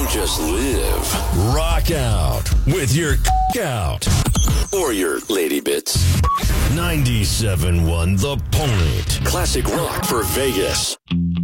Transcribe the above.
Don't just live. Rock out with your out. Or your lady bits. 97.1 The Point. Classic rock for Vegas.